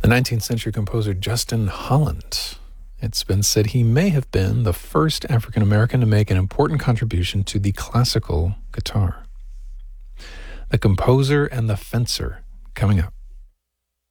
The 19th century composer Justin Holland. It's been said he may have been the first African American to make an important contribution to the classical guitar. The Composer and the Fencer, coming up.